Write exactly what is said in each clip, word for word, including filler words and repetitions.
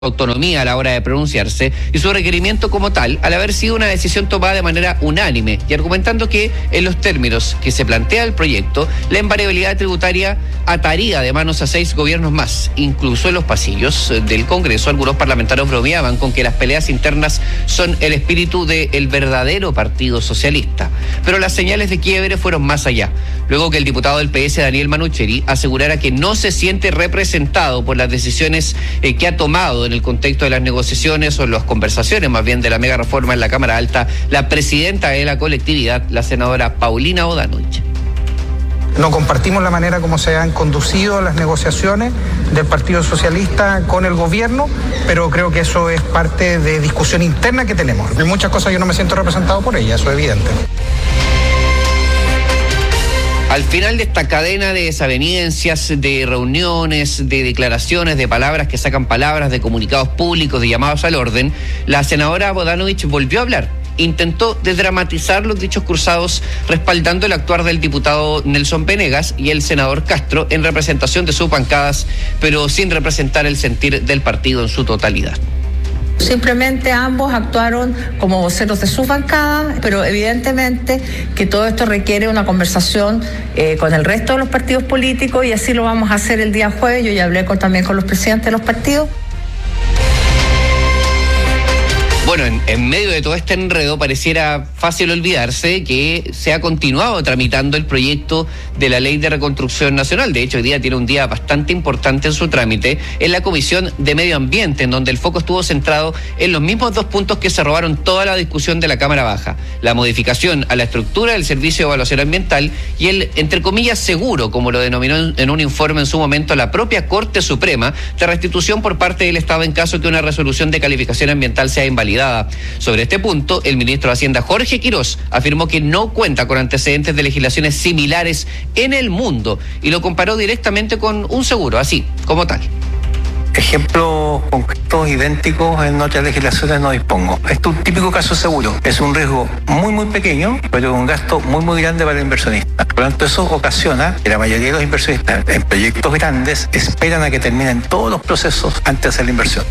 autonomía a la hora de pronunciarse y su requerimiento como tal al haber sido una decisión tomada de manera unánime y argumentando que en los términos que se plantea el proyecto la invariabilidad tributaria ataría de manos a seis gobiernos más. Incluso en los pasillos del Congreso algunos parlamentarios bromeaban con que las peleas internas son el espíritu del verdadero Partido Socialista, pero las señales de quiebre fueron más allá, luego que el diputado del P S Daniel Manucheri asegurara que no se siente representado por las decisiones eh, que ha tomado en el contexto de las negociaciones o las conversaciones más bien de la mega reforma en la Cámara Alta la presidenta de la colectividad, la senadora Paulina Bodanovich. No compartimos la manera como se han conducido las negociaciones del Partido Socialista con el gobierno, pero creo que eso es parte de discusión interna que tenemos. En muchas cosas yo no me siento representado por ella, eso es evidente. Al final de esta cadena de desavenencias, de reuniones, de declaraciones, de palabras que sacan palabras, de comunicados públicos, de llamados al orden, la senadora Bodanovich volvió a hablar. Intentó desdramatizar los dichos cruzados, respaldando el actuar del diputado Nelson Venegas y el senador Castro en representación de sus bancadas, pero sin representar el sentir del partido en su totalidad. Simplemente ambos actuaron como voceros de sus bancadas, pero evidentemente que todo esto requiere una conversación eh, con el resto de los partidos políticos y así lo vamos a hacer el día jueves. Yo ya hablé con, también con los presidentes de los partidos. Bueno, en, en medio de todo este enredo pareciera fácil olvidarse que se ha continuado tramitando el proyecto de la Ley de Reconstrucción Nacional. De hecho, hoy día tiene un día bastante importante en su trámite en la Comisión de Medio Ambiente, en donde el foco estuvo centrado en los mismos dos puntos que se robaron toda la discusión de la Cámara Baja: la modificación a la estructura del Servicio de Evaluación Ambiental y el, entre comillas, seguro, como lo denominó en, en un informe en su momento la propia Corte Suprema, de restitución por parte del Estado en caso que una resolución de calificación ambiental sea invalidada. Sobre este punto, el ministro de Hacienda, Jorge Quirós, afirmó que no cuenta con antecedentes de legislaciones similares en el mundo y lo comparó directamente con un seguro, así como tal. Ejemplos concretos idénticos en otras legislaciones no dispongo. Este es un típico caso seguro. Es un riesgo muy muy pequeño, pero un gasto muy muy grande para el inversionista. Por lo tanto, eso ocasiona que la mayoría de los inversionistas en proyectos grandes esperan a que terminen todos los procesos antes de hacer la inversión.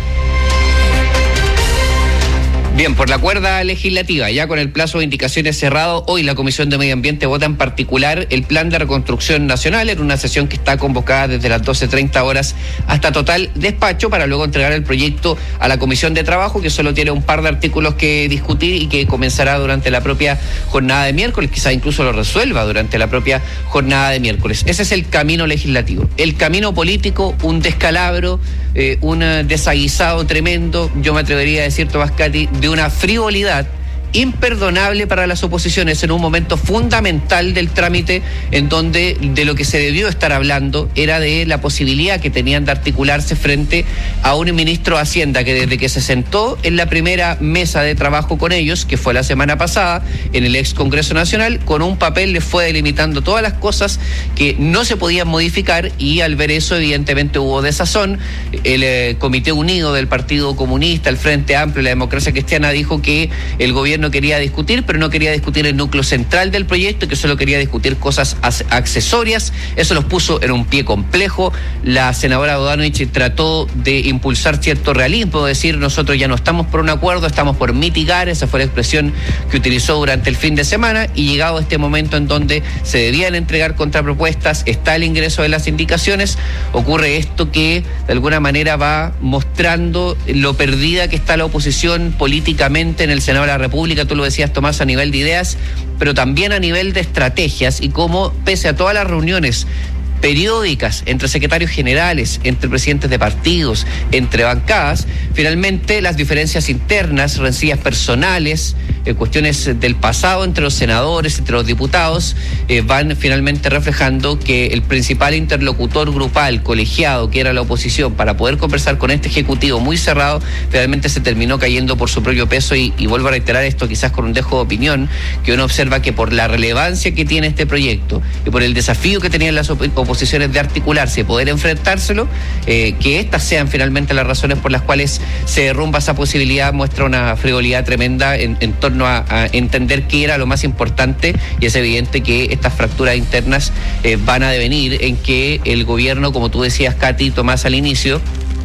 Bien, por la cuerda legislativa, ya con el plazo de indicaciones cerrado, hoy la Comisión de Medio Ambiente vota en particular el Plan de Reconstrucción Nacional en una sesión que está convocada desde las doce treinta horas hasta total despacho para luego entregar el proyecto a la Comisión de Trabajo, que solo tiene un par de artículos que discutir y que comenzará durante la propia jornada de miércoles, quizá incluso lo resuelva durante la propia jornada de miércoles. Ese es el camino legislativo. El camino político, un descalabro, eh, un desaguisado tremendo, yo me atrevería a decir, Tomás Cati, de una frivolidad imperdonable para las oposiciones en un momento fundamental del trámite, en donde de lo que se debió estar hablando era de la posibilidad que tenían de articularse frente a un ministro de Hacienda que desde que se sentó en la primera mesa de trabajo con ellos, que fue la semana pasada en el ex Congreso Nacional, con un papel les fue delimitando todas las cosas que no se podían modificar, y al ver eso evidentemente hubo desazón. El eh, Comité Unido del Partido Comunista, el Frente Amplio y la Democracia Cristiana dijo que el gobierno no quería discutir, pero no quería discutir el núcleo central del proyecto, que solo quería discutir cosas accesorias. Eso los puso en un pie complejo. La senadora Bodanovich trató de impulsar cierto realismo, decir nosotros ya no estamos por un acuerdo, estamos por mitigar. Esa fue la expresión que utilizó durante el fin de semana, y llegado este momento en donde se debían entregar contrapropuestas, está el ingreso de las indicaciones, ocurre esto que de alguna manera va mostrando lo perdida que está la oposición políticamente en el Senado de la República. Tú lo decías, Tomás, a nivel de ideas, pero también a nivel de estrategias, y cómo pese a todas las reuniones periódicas entre secretarios generales, entre presidentes de partidos, entre bancadas, finalmente las diferencias internas, rencillas personales, eh, cuestiones del pasado entre los senadores, entre los diputados, eh, van finalmente reflejando que el principal interlocutor grupal, colegiado, que era la oposición, para poder conversar con este ejecutivo muy cerrado, finalmente se terminó cayendo por su propio peso. Y, y vuelvo a reiterar esto quizás con un dejo de opinión, que uno observa que por la relevancia que tiene este proyecto y por el desafío que tenían las oposiciones oposiciones de articularse y poder enfrentárselo, eh, que estas sean finalmente las razones por las cuales se derrumba esa posibilidad, muestra una frivolidad tremenda en, en torno a, a entender qué era lo más importante, y es evidente que estas fracturas internas eh, van a devenir en que el gobierno, como tú decías, Katy, Tomás, al inicio,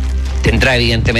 tendrá evidentemente